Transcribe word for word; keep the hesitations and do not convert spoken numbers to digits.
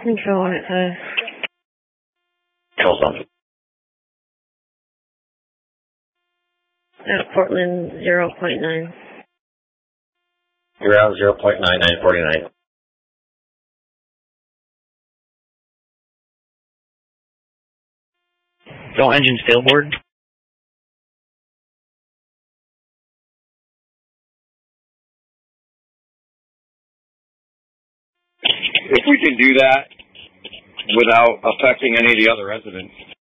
Control one at five. Control something. At Portland, zero point nine. You're out zero point nine nine four nine. All engines failboard. If we can do that without affecting any of the other residents,